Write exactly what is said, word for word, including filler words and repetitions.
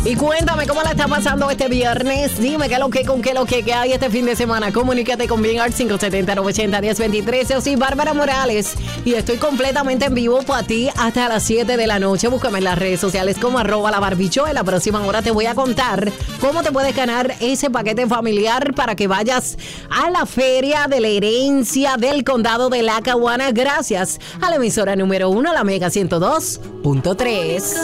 Y cuéntame cómo la está pasando este viernes. Dime qué lo que, con qué lo que, que hay este fin de semana. Comunícate con Bien Art cinco siete cero, nueve ocho cero, uno cero dos tres. Yo soy Bárbara Morales y estoy completamente en vivo para ti hasta las siete de la noche. Búscame en las redes sociales como arroba la barbicho. En la próxima hora te voy a contar cómo te puedes ganar ese paquete familiar para que vayas a la feria de la herencia del condado de La Caguana gracias a la emisora número uno, la Mega ciento dos punto tres.